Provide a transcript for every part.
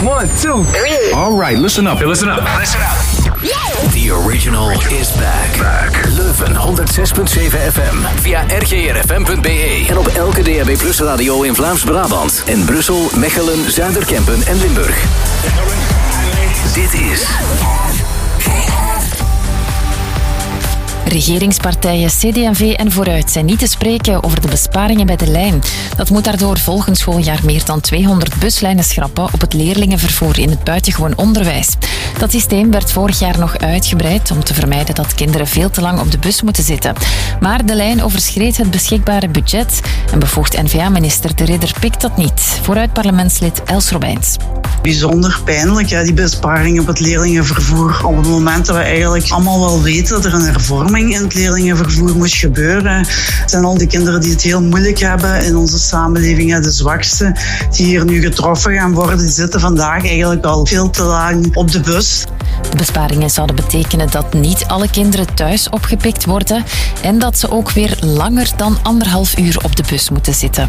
1, 2. All right, listen up. Hey, listen up. Listen up. The original is back. Leuven 106.7 FM. Via rgrfm.be. En op elke DAB Plus radio in Vlaams-Brabant. En Brussel, Mechelen, Zuiderkempen en Limburg. Dit is... Regeringspartijen CD&V en Vooruit zijn niet te spreken over de besparingen bij de lijn. Dat moet daardoor volgend schooljaar meer dan 200 buslijnen schrappen op het leerlingenvervoer in het buitengewoon onderwijs. Dat systeem werd vorig jaar nog uitgebreid om te vermijden dat kinderen veel te lang op de bus moeten zitten. Maar de lijn overschreed het beschikbare budget en bevoegd N-VA-minister De Ridder pikt dat niet. Vooruit parlementslid Els Robijns. Bijzonder pijnlijk, die besparingen op het leerlingenvervoer. Op het moment dat we eigenlijk allemaal wel weten dat er een hervorming in het leerlingenvervoer moest gebeuren. Het zijn al die kinderen die het heel moeilijk hebben in onze samenleving, de zwakste, die hier nu getroffen gaan worden. Die zitten vandaag eigenlijk al veel te lang op de bus. De besparingen zouden betekenen dat niet alle kinderen thuis opgepikt worden en dat ze ook weer langer dan 1,5 uur op de bus moeten zitten.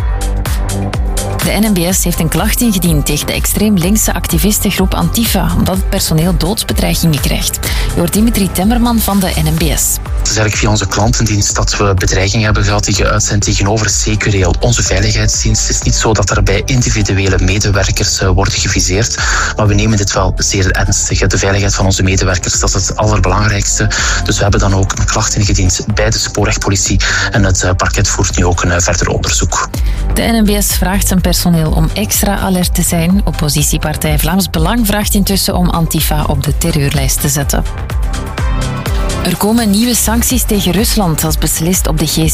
De NMBS heeft een klacht ingediend tegen de extreem linkse activistengroep Antifa, omdat het personeel doodsbedreigingen krijgt. Je hoort Dimitri Temmerman van de NMBS. Het is eigenlijk via onze klantendienst dat we bedreigingen hebben gehad die geuit zijn tegenover Secureel, onze veiligheidsdienst. Het is niet zo dat er bij individuele medewerkers wordt geviseerd, maar we nemen dit wel zeer ernstig. De veiligheid van onze medewerkers, dat is het allerbelangrijkste. Dus we hebben dan ook een klacht ingediend bij de spoorwegpolitie en het parket voert nu ook een verder onderzoek. De NMBS vraagt zijn personeel om extra alert te zijn. Oppositiepartij Vlaams Belang vraagt intussen om Antifa op de terreurlijst te zetten. Er komen nieuwe sancties tegen Rusland als beslist op de G7.